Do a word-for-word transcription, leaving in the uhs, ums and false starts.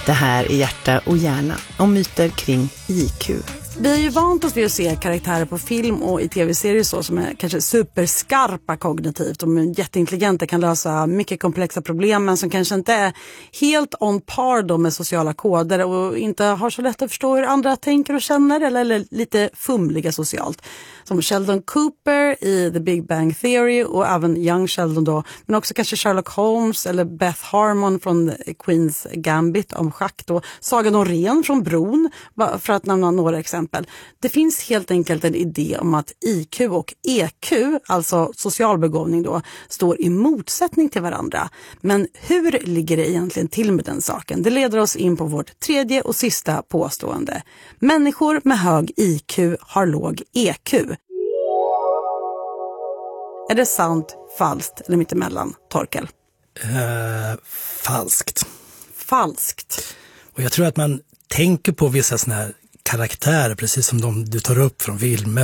Det här är Hjärta och hjärna om myter kring I Q. Vi är ju vant oss vid att se karaktärer på film och i tv-serier så som är kanske superskarpa kognitivt. De är jätteintelligenta, kan lösa mycket komplexa problem men som kanske inte är helt on par då med sociala koder och inte har så lätt att förstå hur andra tänker och känner eller, eller lite fumliga socialt. Som Sheldon Cooper i The Big Bang Theory och även Young Sheldon då. Men också kanske Sherlock Holmes eller Beth Harmon från Queens Gambit om schack då. Saga Norén från Bron för att nämna några exempel. Det finns helt enkelt en idé om att I Q och E Q, alltså social begåvning då, står i motsättning till varandra. Men hur ligger det egentligen till med den saken? Det leder oss in på vårt tredje och sista påstående. Människor med hög I Q har låg E Q. Är det sant, falskt eller mittemellan, Torkel? Uh, falskt. Falskt. Och jag tror att man tänker på vissa såna här karaktärer, precis som de du tar upp från filmer